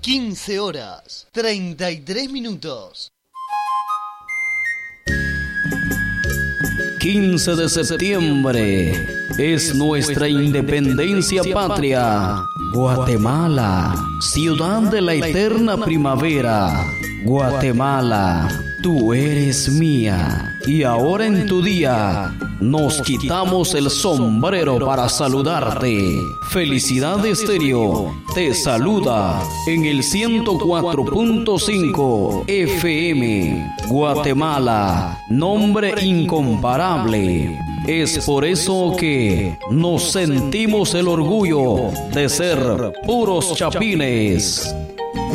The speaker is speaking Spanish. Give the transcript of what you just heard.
15 horas, 33 minutos. 15 de septiembre es nuestra independencia patria. Guatemala, ciudad de la eterna primavera. Guatemala, tú eres mía. Y ahora en tu día nos quitamos el sombrero para saludarte. Felicidad Estéreo te saluda en el 104.5 FM. Guatemala, nombre incomparable. Es por eso que nos sentimos el orgullo de ser puros chapines.